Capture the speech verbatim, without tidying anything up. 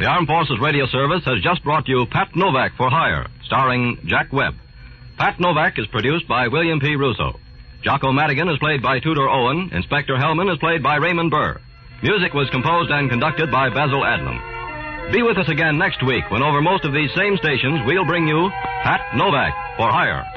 The Armed Forces Radio Service has just brought you Pat Novak for Hire, starring Jack Webb. Pat Novak is produced by William P. Russo. Jocko Madigan is played by Tudor Owen. Inspector Hellman is played by Raymond Burr. Music was composed and conducted by Basil Adlam. Be with us again next week when over most of these same stations we'll bring you Pat Novak for Hire.